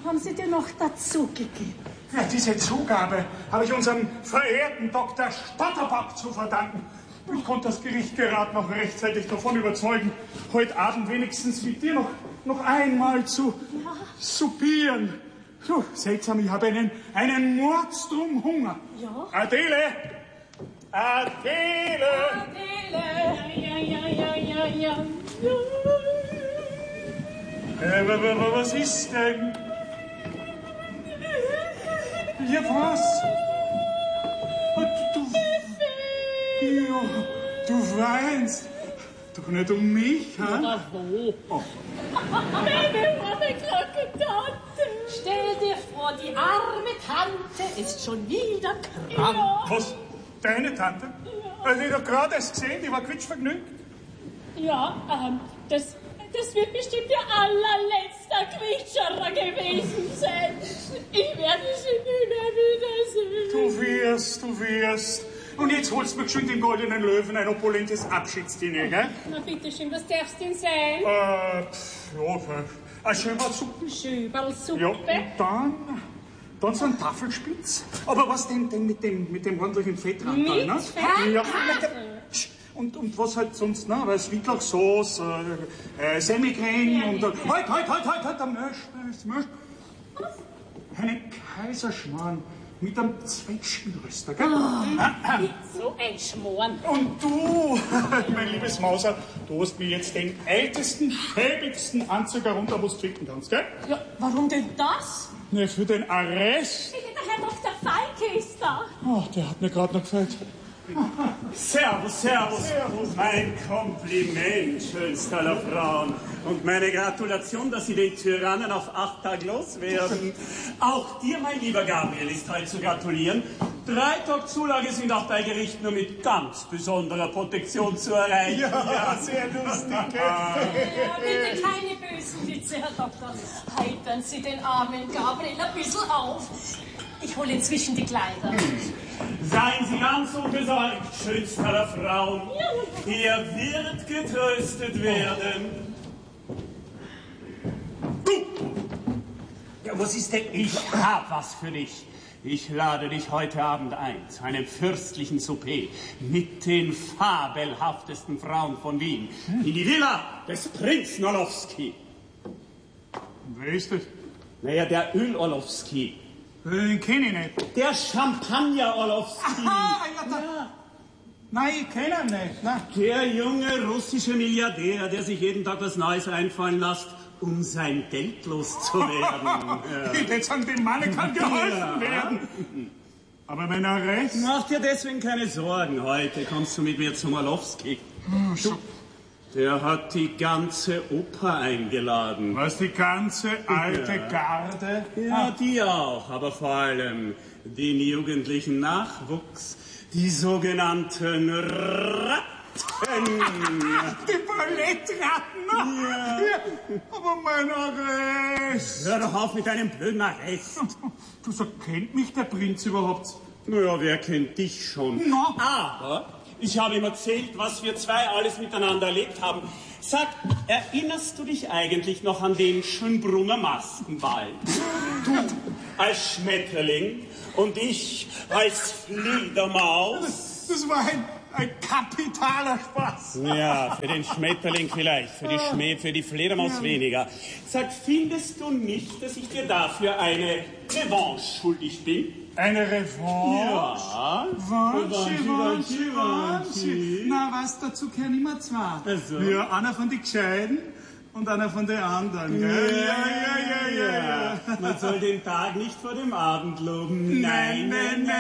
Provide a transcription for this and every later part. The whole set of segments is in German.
haben Sie dir noch dazu gegeben? Ja, diese Zugabe habe ich unserem verehrten Dr. Stotterbock zu verdanken. Ich konnte das Gericht gerade noch rechtzeitig davon überzeugen, heute Abend wenigstens mit dir noch einmal zu soupieren. So, seltsam, ich habe einen Mordstrom Hunger. Ja? Adele! Adele! Ja. Was ist denn? Ja, was? Du weinst. Doch nicht um mich, hä? Oder wo? Oh. Meine arme kranke Tante. Stell dir vor, die arme Tante ist schon wieder krank. Ja. Was? Deine Tante? Ja. Die doch gerade erst gesehen, die war quietschvergnügt. Ja, das wird bestimmt der allerletzte Quietscherer gewesen sein. Ich werde sie nie mehr wiedersehen. Du wirst. Und jetzt holst du mir geschwind den goldenen Löwen ein opulentes Abschiedsdiner, gell? Na bitteschön, was darf's denn sein? Ein Schöberlsuppe. Schöberlsuppe? Ja, und dann so ein Tafelspitz. Aber was denn mit dem ordentlichen Fettrandteil, ne? Fett? Ja, und was halt sonst, ne? Weil Schnittlauchsauce, Semicreme und... Halt, der Mösch. Eine Kaiserschmarrn mit einem Zwetschgenröster, gell? So ein Schmoren. Und du, mein liebes Mauser, du hast mir jetzt den ältesten, schäbigsten Anzug herunter, wo du finden kannst, gell? Ja, warum denn das? Ne, für den Arrest. Der Herr Dr. Falke ist da. Oh, der hat mir gerade noch gefällt. Servus. Mein Kompliment, schönste aller Frauen. Und meine Gratulation, dass Sie den Tyrannen auf 8 Tage loswerden. Auch dir, mein lieber Gabriel, ist heute zu gratulieren. 3 Tage Zulage sind auch bei Gericht nur mit ganz besonderer Protektion zu erreichen. Ja, sehr lustig. Ja, bitte keine bösen Witze, Herr Doktor. Heitern Sie den armen Gabriel ein bisschen auf. Ich hole inzwischen die Kleider. Seien Sie ganz unbesorgt, schönste aller Frauen. Er wird getröstet werden. Ja, was ist denn? Ich hab was für dich. Ich lade dich heute Abend ein zu einem fürstlichen Souper mit den fabelhaftesten Frauen von Wien in die Villa des Prinzen Orlowski. Wer ist das? Naja, der Öl Orlowski. Den kenne ich nicht. Der Champagner Orlowski. Aha, ja. Nein, ich kenne ihn nicht. Nein. Der junge russische Milliardär, der sich jeden Tag was Neues einfallen lässt, um sein Geld loszuwerden. Ja. Jetzt an dem Mann kann geholfen werden. Aber mein Arrest... Mach dir deswegen keine Sorgen. Heute kommst du mit mir zum Orlowski. Der hat die ganze Oper eingeladen. Was, die ganze alte Garde? Ja, die auch, aber vor allem den jugendlichen Nachwuchs, die sogenannten Ratten. Die Ballettratten? Ja. Aber mein Arrest. Hör doch auf mit deinem blöden Arrest. Du, so kennt mich der Prinz überhaupt? Naja, wer kennt dich schon? No. Aber ich habe ihm erzählt, was wir zwei alles miteinander erlebt haben. Sag, erinnerst du dich eigentlich noch an den Schönbrunner Maskenball? Du als Schmetterling und ich als Fledermaus. Das war ein kapitaler Spaß. Ja, für den Schmetterling vielleicht, für die Fledermaus weniger. Sag, findest du nicht, dass ich dir dafür eine Revanche schuldig bin? Eine Revanche? Ja. Revanche. Na, was, dazu gehören immer zwei. Also. Ja, einer von den Gescheiden und einer von den anderen, gell? Ja. Man soll den Tag nicht vor dem Abend loben. Nein.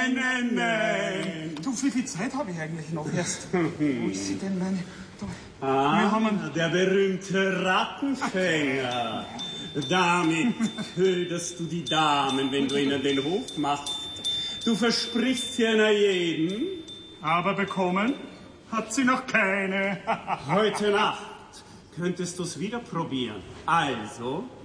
Du, wie viel Zeit habe ich eigentlich noch erst? Wo ist sie denn, meine... Der berühmte Rattenfänger. Damit köderst du die Damen, wenn du ihnen den Hof machst. Du versprichst sie einer jeden. Aber bekommen hat sie noch keine. Heute Nacht könntest du es wieder probieren. Also,